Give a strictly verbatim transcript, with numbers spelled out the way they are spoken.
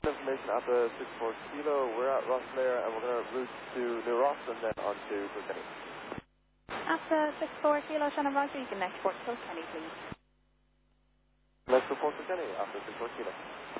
Information after six four Kilo. We're at Rosslare and we're going to route to New Ross and then on to Kilkenny. After six four Kilo, Shannon Roger, you can next port Kilkenny, please. Next report Kilkenny after six four Kilo.